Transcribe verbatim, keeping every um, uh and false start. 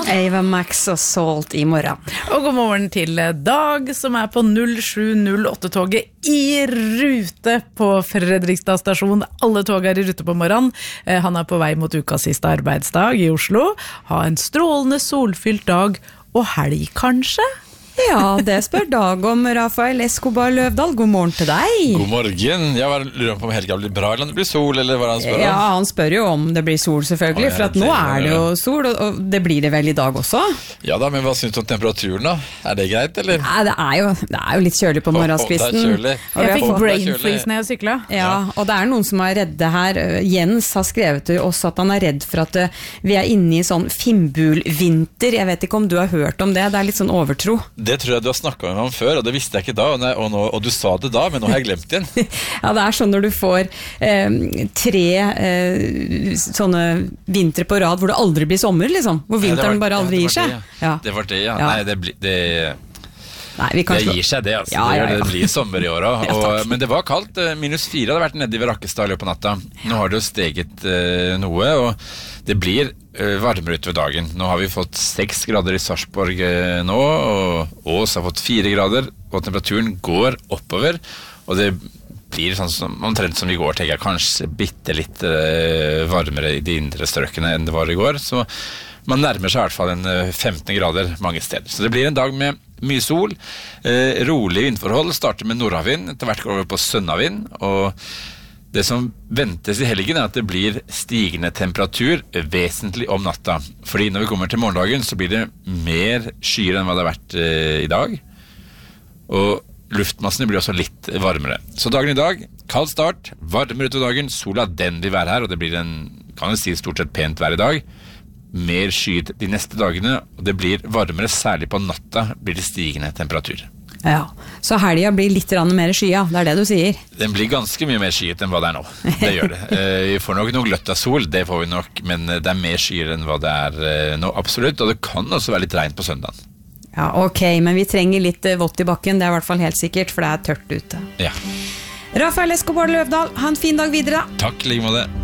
Ava Max og Salt i morgen. Og god morgen til Dag, som er på null sju null åtte-toget i rute på Fredrikstad stasjon. Alle tog er i rute på morgen. Han er på vei mot ukas siste arbeidsdag i Oslo. Ha en strålende solfylt dag og helg kanskje? Ja, det spør Dag om. Rafael Escobar Løvdahl, god morgen til deg. God morgen. Jeg var lurer på om helga blir bra eller om det blir sol, eller hva han spør om. Ja, han spør jo om det blir sol selvfølgelig, for at nå er det jo sol, og det blir det vel i dag også. Ja da, men hva synes du om temperaturen da? Er det greit, eller? Nei, det er jo, det er jo litt kjølig på morgenskvisten. Det er kjølig. Jeg fikk brain freeze når jeg syklet. Ja, og det er noen som er redde her. Jens har skrevet til oss at han er redd for at vi er inne i sånn fimbulvinter. Jeg vet ikke om du har hørt om det, det er litt sånn overtro. Det tror jeg du har snakket med ham før, og det visste jeg ikke da, og, og, nå, og du sa det da, men nå har jeg glemt igjen. Ja, det er sånn når du får eh, tre eh, sånne vintre på rad hvor det aldri blir sommer, liksom. Hvor vinteren ja, var, bare aldri ja, gir seg. Det, ja. Ja. Det var det, ja. ja. Nei, det, bli, det, Nei, vi kan det slå. gir seg det, altså. Ja, ja, ja. Det blir sommer i år også. Ja, og, men det var kaldt, minus fire hadde vært nede i Rakkestad i løpet av natta. Nå har det jo steget eh, noe, og det blir uh, varmere ut ved dagen. Nå har vi fått seks grader i Sarpsborg uh, nå, og Ås har fått fire grader, og temperaturen går oppover, og det blir sånn som, omtrent som i går, tenker jeg, kanskje bitte litt uh, varmere i de indre strøkene enn det var i går, så man nærmer seg i hvert fall en uh, femten grader mange steder. Så det blir en dag med mye sol, uh, rolig vindforhold, starter med nordavind, etter hvert går over på sønnavind, og det som ventes i helgen er at det blir stigende temperatur vesentlig om natta. Fordi når vi kommer til morgendagen så blir det mer skyer enn hva det har vært eh, i dag. Og luftmassene blir også litt varmere. Så dagen i dag, kald start, varmere utover dagen, sola den vil være her, og det blir en, kan jeg si, stort sett pent vær i dag. Mer skyet de neste dagene, og det blir varmere, særlig på natta blir det stigende temperatur. Ja, så helga blir litt mer skya, det er det du sier. Den blir ganske mye mer skyet enn hva det er nå. Det gjør det. Vi får nok noe gløtt av sol, det får vi nok, men det er mer skyer enn hva det er nå, absolutt, og det kan også være litt regn på søndagen. Ja, ok, men vi trenger litt vått i bakken, det er i hvert fall helt sikkert, for det er tørt ute. Ja. Rafael Escobar Løvdahl, ha en fin dag videre. Takk, like måte.